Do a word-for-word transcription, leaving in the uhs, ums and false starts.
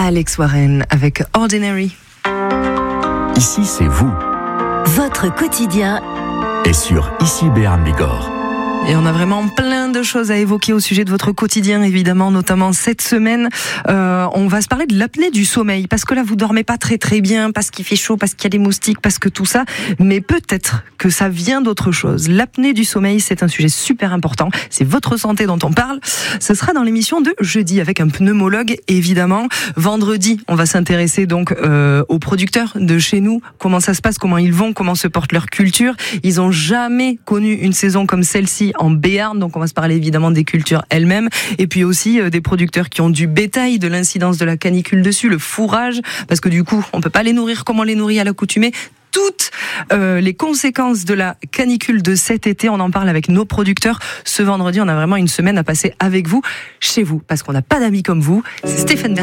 Alex Warren avec Ordinary. Ici, c'est vous. Votre quotidien Et sur Ici Béarn Bigorre. Et on a vraiment plein de choses à évoquer au sujet de votre quotidien, évidemment, notamment cette semaine. Euh, on va se parler de l'apnée du sommeil, parce que là, vous dormez pas très très bien, parce qu'il fait chaud, parce qu'il y a des moustiques, parce que tout ça. Mais peut-être que ça vient d'autre chose. L'apnée du sommeil, c'est un sujet super important. C'est votre santé dont on parle. Ce sera dans l'émission de jeudi avec un pneumologue, évidemment. Vendredi, on va s'intéresser donc euh, aux producteurs de chez nous. Comment ça se passe, comment ils vont, comment se porte leur culture. Ils ont jamais connu une saison comme celle-ci en Béarn, donc on va se parler évidemment des cultures elles-mêmes, et puis aussi euh, des producteurs qui ont du bétail, de l'incidence de la canicule dessus, le fourrage, parce que du coup, on peut pas les nourrir comme on les nourrit à l'accoutumée. Toutes euh, les conséquences de la canicule de cet été, on en parle avec nos producteurs. Ce vendredi, on a vraiment une semaine à passer avec vous, chez vous, parce qu'on n'a pas d'amis comme vous. C'est Stéphane